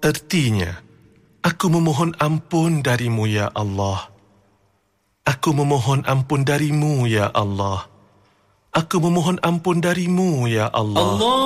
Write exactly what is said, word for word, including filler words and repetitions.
Ertinya, aku memohon ampun darimu, ya Allah. Aku memohon ampun darimu, ya Allah. Aku memohon ampun darimu, ya Allah. Allah